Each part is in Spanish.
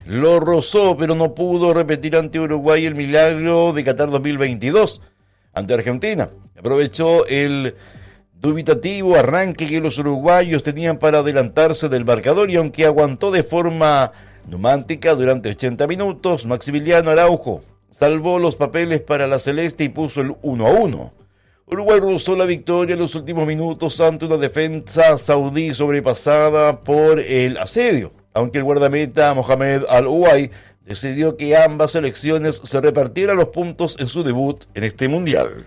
lo rozó, pero no pudo repetir ante Uruguay el milagro de Qatar 2022 ante Argentina. Aprovechó el dubitativo arranque que los uruguayos tenían para adelantarse del marcador, y aunque aguantó de forma numántica durante 80 minutos, Maximiliano Araujo salvó los papeles para la celeste y puso el 1-1. Uruguay rozó la victoria en los últimos minutos ante una defensa saudí sobrepasada por el asedio, aunque el guardameta Mohamed Al-Ouai decidió que ambas selecciones se repartieran los puntos en su debut en este mundial.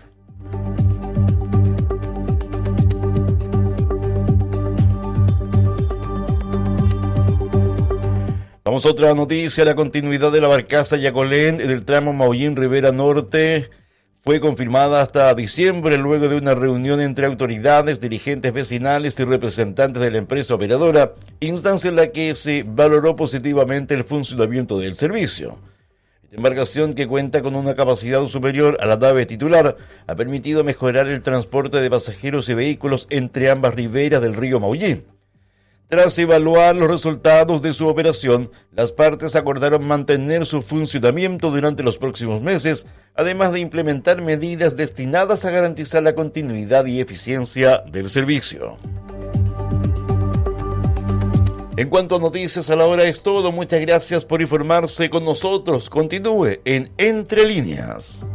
Vamos a otra noticia. La continuidad de la barcaza Yacolén en el tramo Maullín-Rivera Norte fue confirmada hasta diciembre luego de una reunión entre autoridades, dirigentes vecinales y representantes de la empresa operadora, instancia en la que se valoró positivamente el funcionamiento del servicio. Esta embarcación, que cuenta con una capacidad superior a la nave titular, ha permitido mejorar el transporte de pasajeros y vehículos entre ambas riberas del río Maullín. Tras evaluar los resultados de su operación, las partes acordaron mantener su funcionamiento durante los próximos meses, además de implementar medidas destinadas a garantizar la continuidad y eficiencia del servicio. En cuanto a noticias a la hora es todo. Muchas gracias por informarse con nosotros. Continúe en Entre Líneas.